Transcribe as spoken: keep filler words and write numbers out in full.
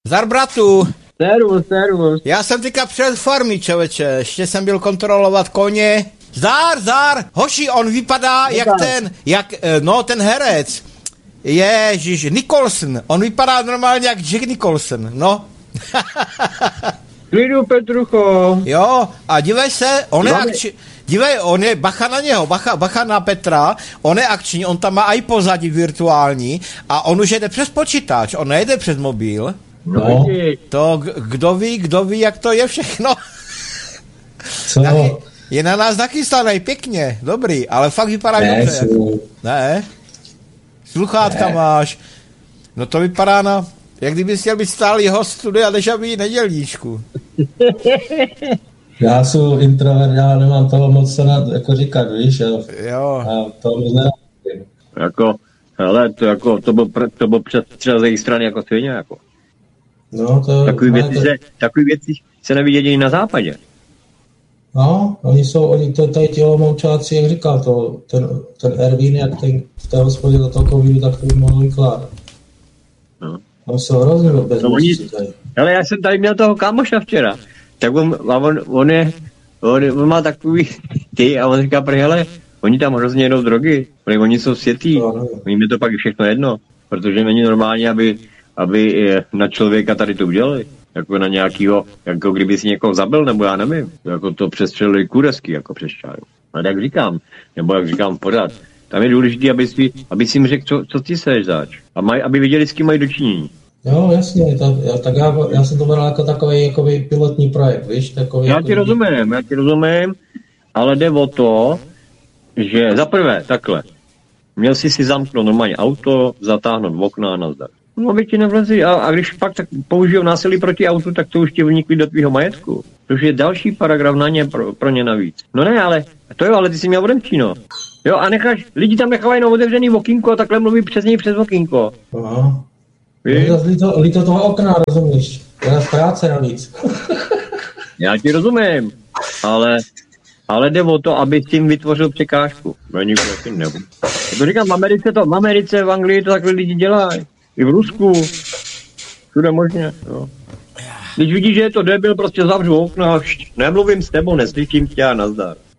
Zdar bratu. Servus, servus. Já jsem teďka před farmy, čověče, ještě jsem byl kontrolovat koně. Zdar, zdar, hoši, on vypadá jak ten, jak, no ten herec. Ježiš, Nicholson, on vypadá normálně jak Jack Nicholson, no. Klidu, Petrucho. Jo, a dívej se, on je akční, dívej, on je, bacha na něho, bacha, bacha na Petra, on je akční, on tam má i pozadí virtuální a on už jede přes počítač, on nejde přes mobil. No. To kdo ví, kdo ví, jak to je všechno. Co? Taky, je na nás nachystaný pěkně, dobrý, ale fakt vypadá ne, dobře. Jsou... Ne? Sluchátka ne. Máš. No to vypadá na, jak kdyby chtěl být stálý host studia Dežaví nedělníčku. Já jsem introvert, já nemám toho moc co na, jako říkat, víš, jo. Jo. A to neznám. Jako, hele, to jako, to byl, to byl před třeba z jejich strany jako svině, jako. No, to... Takový věci, to... se, takový věci se nevidí ani na západě. No, oni jsou, oni to tady tělomoučáci, jak říkal, to, ten, ten Ervín, jak ten v té hospodě do toho covidu, tak to by mohl vykládat. No. Tam jsou hrozně bezmocní tady. Hele, já jsem tady měl toho kámoša včera, tak on, on, on je, on, on má takový ty a on říká, prý, hele, oni tam hrozně jedou drogy, prý, oni jsou světí, no, jim je to pak všechno jedno, protože není normální, aby, aby na člověka tady to udělali. Jako na nějakýho, jako kdyby si někoho zabil, nebo já nevím, jako to přestřelili kuresky, jako přes čáru. Ale jak říkám, nebo jak říkám pořád, tam je důležité, aby si, aby si jim řekl, co, co ty seš zač. A maj, aby věděli, s kým mají dočinění. Jo, jasně, to, já, tak já, já jsem to bral jako takový jakoby pilotní projekt, víš? Takový, já jako ti rozumím, já ti rozumím, ale jde o to, že za prvé, takhle, měl jsi si zamknout normálně auto, zatáhnout v okna a nazdar. No, aby ti nevlezli. A, a když pak tak použijou násilí proti autu, tak to už ti vnikli do tvýho majetku. To už je další paragraf na ně pro, pro ně navíc. No ne, ale to jo, ale ty jsi měl odemčí, no. Jo, a necháš, lidi tam nechávají na otevřený okýnko a takhle mluví přes něj přes okýnko. Aha. Líto, líto toho okna, rozumíš? Je na práce navíc. Já ti rozumím, ale, ale jde o to, aby s tím vytvořil překážku. Není to nebo. To říkám, v Americe, to, v Americe, v Anglii to takhle lidi dělají. I v Rusku. Všude možně, jo. Když vidíš, že je to debil, prostě zavřu okno a nemluvím s tebou, neslyším tě a nazdar.